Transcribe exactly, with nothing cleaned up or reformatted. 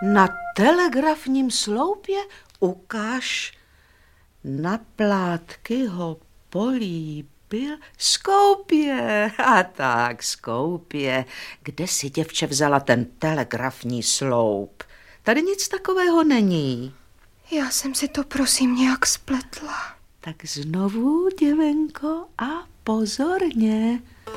Na telegrafním sloupě ukáž. Na plátky ho políbil Skoupě. A tak, Skoupě. Kde si, děvče, vzala ten telegrafní sloup? Tady nic takového není. Já jsem si to, prosím, nějak spletla. Tak znovu, děvenko, a pozorně.